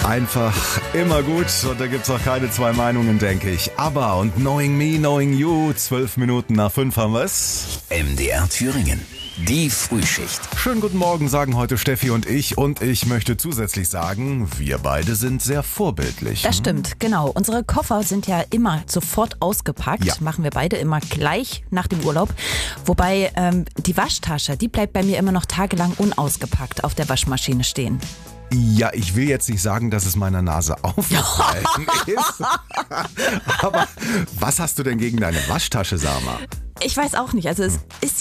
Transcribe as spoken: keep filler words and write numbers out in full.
Einfach immer gut und da gibt's auch keine zwei Meinungen, denke ich. Aber und Knowing Me, Knowing You, zwölf Minuten nach fünf haben wir's. M D R Thüringen, die Frühschicht. Schönen guten Morgen, sagen heute Steffi und ich. Und ich möchte zusätzlich sagen, wir beide sind sehr vorbildlich. Das stimmt, genau. Unsere Koffer sind ja immer sofort ausgepackt. Ja. Machen wir beide immer gleich nach dem Urlaub. Wobei ähm, die Waschtasche, die bleibt bei mir immer noch tagelang unausgepackt auf der Waschmaschine stehen. Ja, ich will jetzt nicht sagen, dass es meiner Nase aufgefallen ist. Aber was hast du denn gegen deine Waschtasche, Sama? Ich weiß auch nicht, also es ist